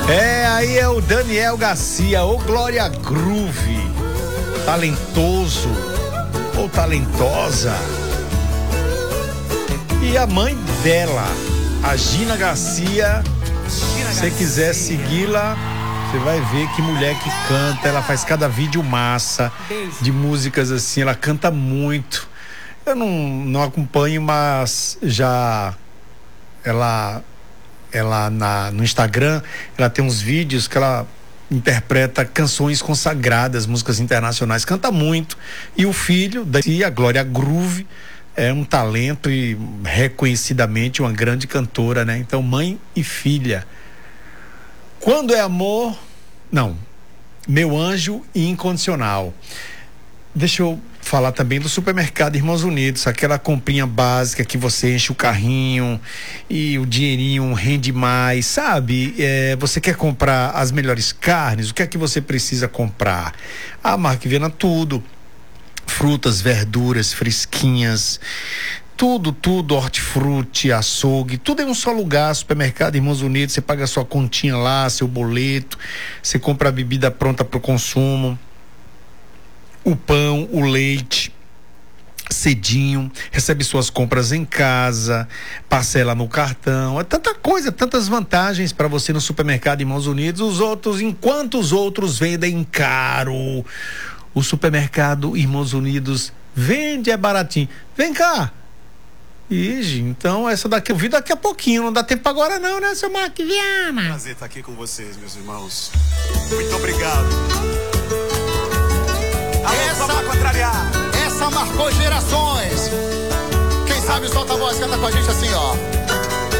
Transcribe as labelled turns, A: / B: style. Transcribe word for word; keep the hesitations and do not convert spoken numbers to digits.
A: É, aí é o Daniel Garcia, ou Glória Groove, talentoso ou talentosa. E a mãe dela, a Gina Garcia, se você quiser segui-la, você vai ver que mulher que canta. Ela faz cada vídeo massa de músicas assim, ela canta muito. Eu não, não acompanho, mas já ela ela na, no Instagram, ela tem uns vídeos que ela interpreta canções consagradas, músicas internacionais, canta muito. E o filho da a Glória Groove é um talento e reconhecidamente uma grande cantora, né? Então, mãe e filha. Quando é amor, não, Meu Anjo Incondicional. Deixa eu falar também do Supermercado Irmãos Unidos, aquela comprinha básica que você enche o carrinho e o dinheirinho rende mais, sabe? É, você quer comprar as melhores carnes, o que é que você precisa comprar? A Marquivena tudo, frutas, verduras fresquinhas, tudo, tudo, hortifruti, açougue, tudo em um só lugar. Supermercado Irmãos Unidos, você paga a sua continha lá, seu boleto, você compra a bebida pronta para o consumo, o pão, o leite, cedinho, recebe suas compras em casa, parcela no cartão, é tanta coisa, tantas vantagens para você no Supermercado Irmãos Unidos. Os outros, enquanto os outros vendem caro, o Supermercado Irmãos Unidos vende é baratinho. Vem cá. Ixi, então essa daqui eu vi daqui a pouquinho, não dá tempo agora não, né, seu Marquiviana?
B: Prazer estar aqui com vocês, meus irmãos. Muito obrigado.
C: Essa, essa marcou gerações. Quem sabe solta a voz, canta com a gente assim, ó.